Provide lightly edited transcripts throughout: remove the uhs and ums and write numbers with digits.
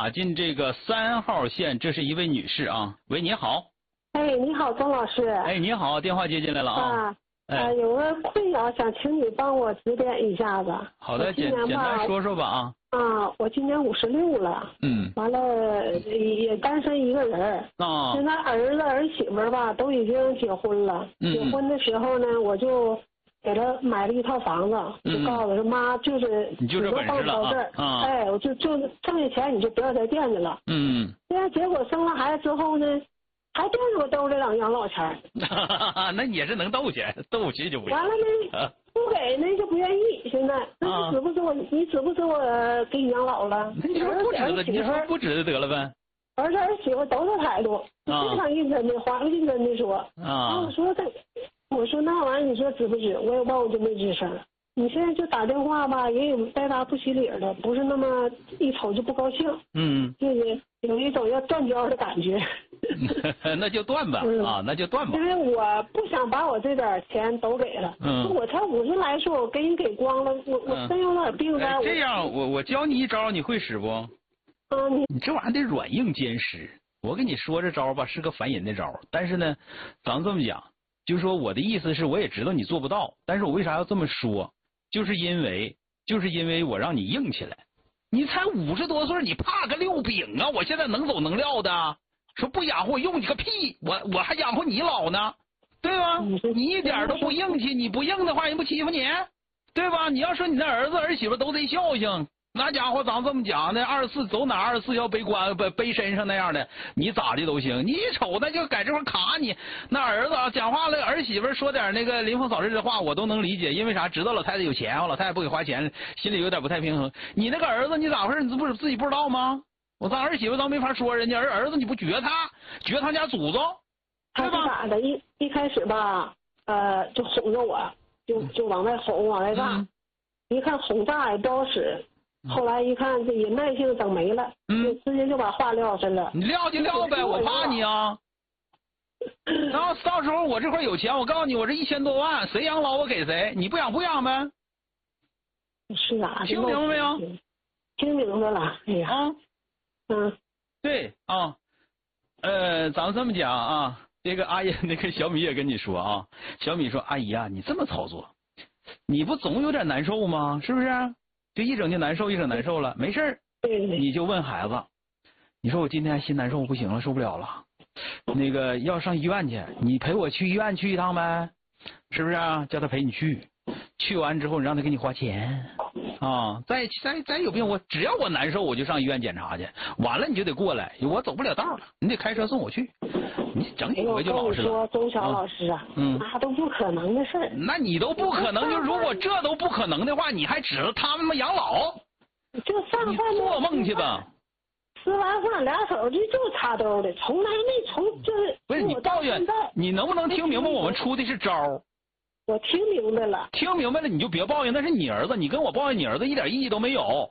打进这个3号线，这是一位女士啊。喂，你好。 哎，你好，钟老师。 哎，你好，电话接进来了啊。 有个困扰，想请你帮我指点一下子。 好的，简单说说吧啊。 我今年56了。完了也单身一个人。现在儿子儿媳妇吧都已经结婚了。结婚的时候呢，我就给他买了一套房子，就告诉他妈，就是你就这本事了啊。 哎，我就挣下钱你就不要再惦记了。现在结果生了孩子之后呢，还惦记我兜里两养老钱。 那你也是能斗去就不行。 完了呢，不给呢就不愿意。现在那你指不指我给你养老了？ 你说不指的，你说不指的得了呗。 儿子儿媳妇都这态度，非常认真的，花了认真的说。我说那玩意儿你说指不指？我也忘我就没吱声。你现在就打电话吧，也有带答不起理的，不是那么一瞅就不高兴。就是有一种要断交的感觉。 那就断吧那就断吧。 因为我不想把我这点钱都给了。我才50来岁，我给你给光了，我真有点病在。 这样我教你一招，你会使不？你这玩意儿得软硬兼施。我跟你说这招吧，是个烦人的招，但是呢，咱们这么讲。就是说我的意思是，我也知道你做不到，但是我为啥要这么说？就是因为我让你硬起来。你才50多岁，你怕个六饼啊！我现在能走能撂的，说不养活我用你个屁！我还养活你老呢，对吧？你一点都不硬气，你不硬的话，人不欺负你，对吧？你要说你那儿子儿媳妇都得孝敬。那家伙咱这么讲的，24走哪24要背身上那样的，你咋的都行。你一瞅那就在这块卡你，那儿子讲话了，儿媳妇说点那个临风扫日的话，我都能理解，因为啥？知道老太太有钱，老太太不给花钱，心里有点不太平衡。你那个儿子你咋回事？你自己不知道吗？我咱儿媳妇咱没法说人家，儿子你不绝他家祖宗， 他是咋的？一开始吧，就哄着我，就往外哄，往外炸，一看哄炸也不好使。后来一看，这也耐性整没了，就直接就把话撂上了。 你撂就撂呗，我怕你啊。然后到时候我这块有钱，我告诉你，我这1000多万，谁养老我给谁，你不养呗。 是啊， 听明白没有？ 听明白了，哎呀。 对啊，咱们这么讲啊，这个阿姨那个小米也跟你说啊，小米说阿姨啊，你这么操作，你不总有点难受吗？是不是？就一整就难受了，没事儿，你就问孩子，你说我今天心难受不行了，受不了了，那个要上医院去，你陪我去医院去一趟呗，是不是啊？叫他陪你去完之后你让他给你花钱啊，再有病只要我难受我就上医院检查去，完了你就得过来，我走不了道了，你得开车送我去，你整几回就老实了。 我跟你说，钟晓老师啊，那都不可能的事儿。 那你都不可能，就如果这都不可能的话，你还指着他们养老？ 就上饭你做梦去吧！ 吃完饭俩手就插兜里，从来没就是。 不是你抱怨，你能不能听明白我们出的是招？ 我听明白了。 听明白了你就别抱怨，那是你儿子，你跟我抱怨你儿子一点意义都没有。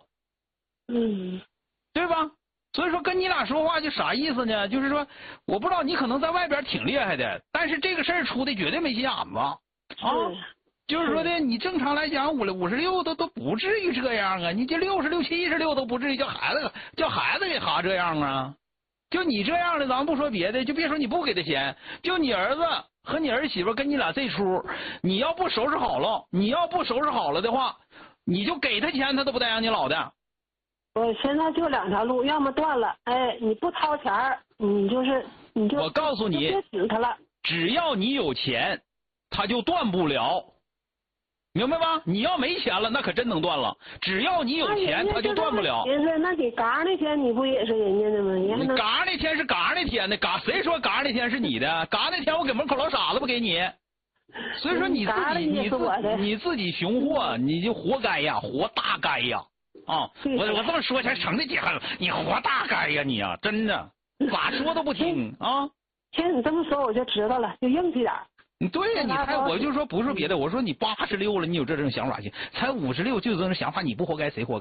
对吧？所以说跟你俩说话就啥意思呢？就是说，我不知道你可能在外边挺厉害的，但是这个事儿出的绝对没心眼子啊。就是说的，你正常来讲56都不至于这样啊，你这66、76都不至于叫孩子给哈这样啊。就你这样的，咱不说别的，就别说你不给他钱，就你儿子和你儿媳妇跟你俩这出，你要不收拾好了的话，你就给他钱，他都不带养你老的。 我现在就2条路，要么断了，你不掏钱你就我告诉你， 别指他了。 只要你有钱，他就断不了，明白吧？你要没钱了，那可真能断了。只要你有钱，他就断不了。 那你嘎那天你不也是人家的吗？ 你嘎那天是嘎那天的，谁说嘎那天是你的？嘎那天我给门口老傻子不给你。所以说你自己熊货，你就活该呀，活大该呀！我这么说才成的解恨了，你活大该呀你啊，真的咋说都不听啊！ 听你这么说我就知道了，就硬气点。 对呀，你才我就说不是别的，我说你86了，你有这种想法行，才56就有这种想法，你不活该谁活该？